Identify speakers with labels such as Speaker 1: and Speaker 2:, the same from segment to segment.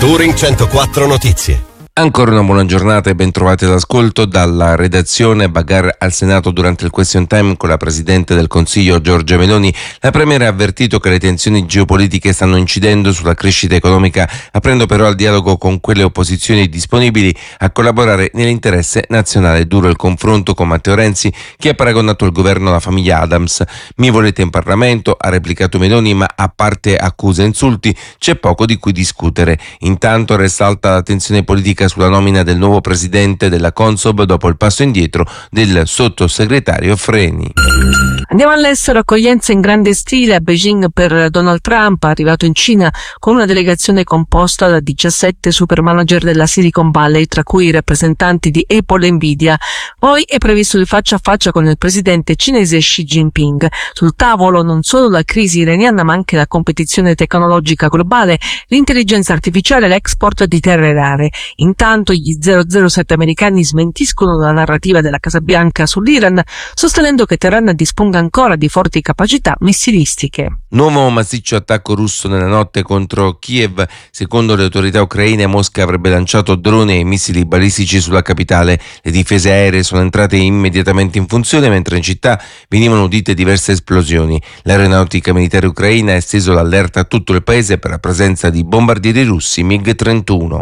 Speaker 1: Touring 104 Notizie.
Speaker 2: Ancora una buona giornata e ben trovati all'ascolto dalla redazione. Bagarre al Senato durante il question time con la Presidente del Consiglio Giorgia Meloni. La Premier ha avvertito che le tensioni geopolitiche stanno incidendo sulla crescita economica, aprendo però al dialogo con quelle opposizioni disponibili a collaborare nell'interesse nazionale. Duro il confronto con Matteo Renzi, che ha paragonato il governo alla famiglia Adams. Mi volete in Parlamento, ha replicato Meloni, ma a parte accuse e insulti c'è poco di cui discutere. Intanto resta alta la tensione politica sulla nomina del nuovo presidente della Consob dopo il passo indietro del sottosegretario Freni.
Speaker 3: Andiamo all'estero. Accoglienza in grande stile a Beijing per Donald Trump, arrivato in Cina con una delegazione composta da 17 super manager della Silicon Valley, tra cui i rappresentanti di Apple e Nvidia. Poi è previsto il faccia a faccia con il presidente cinese Xi Jinping. Sul tavolo non solo la crisi iraniana, ma anche la competizione tecnologica globale, l'intelligenza artificiale e l'export di terre rare. Intanto gli 007 americani smentiscono la narrativa della Casa Bianca sull'Iran, sostenendo che Teheran disponga ancora di forti capacità missilistiche.
Speaker 2: Nuovo massiccio attacco russo nella notte contro Kiev. Secondo le autorità ucraine, Mosca avrebbe lanciato droni e missili balistici sulla capitale. Le difese aeree sono entrate immediatamente in funzione, mentre in città venivano udite diverse esplosioni. L'aeronautica militare ucraina ha esteso l'allerta a tutto il paese per la presenza di bombardieri russi MiG-31.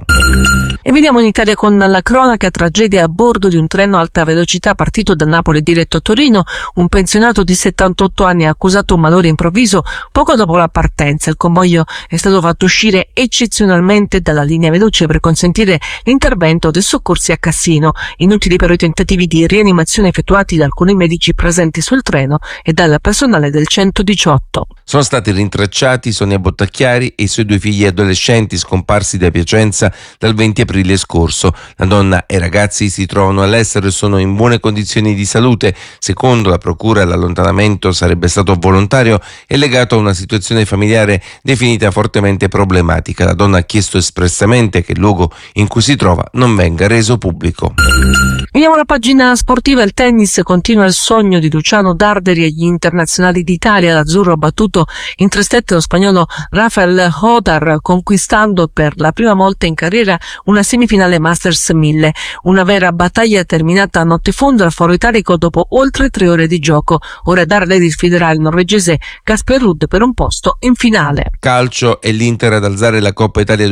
Speaker 3: E veniamo in Italia con la cronaca: tragedia a bordo di un treno a alta velocità partito da Napoli e diretto a Torino. Un pensionato di 78 anni ha accusato un malore improvviso poco dopo la partenza. Il convoglio è stato fatto uscire eccezionalmente dalla linea veloce per consentire l'intervento dei soccorsi a Cassino. Inutili però i tentativi di rianimazione effettuati da alcuni medici presenti sul treno e dal personale del 118.
Speaker 2: Sono stati rintracciati Sonia Bottacchiari e i suoi 2 figli adolescenti scomparsi da Piacenza dal 20 aprile scorso. La donna e i ragazzi si trovano all'estero e sono in buone condizioni di salute. Secondo la procura, l'allontanamento sarebbe stato volontario e legato a una situazione familiare definita fortemente problematica. La donna ha chiesto espressamente che il luogo in cui si trova non venga reso pubblico.
Speaker 3: Vediamo la pagina sportiva. Il tennis: continua il sogno di Luciano Darderi agli internazionali d'Italia. L'azzurro ha battuto in 3-7 lo spagnolo Rafael Hodar, conquistando per la prima volta in carriera una semifinale Masters 1000. Una vera battaglia terminata a notte fonda al Foro Italico dopo oltre 3 ore di gioco. Ora Darderi sfiderà il norvegese Casper Ruud per un posto in finale.
Speaker 2: Calcio: è l'Inter ad alzare la Coppa Italia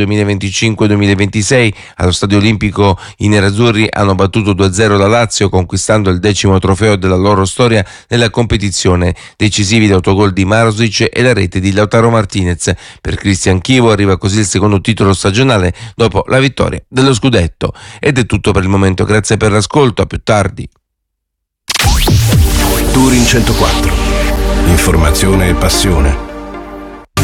Speaker 2: 2025-2026. Allo Stadio Olimpico i nerazzurri hanno battuto 2-0 la Lazio, conquistando il 10° trofeo della loro storia nella competizione. Decisivi l'autogol di Marošić e la rete di Lautaro Martinez. Per Cristian Chivo arriva così il secondo titolo stagionale dopo la vittoria dello scudetto. Ed è tutto per il momento, grazie per l'ascolto, a più tardi.
Speaker 1: Touring 104. Informazione e passione.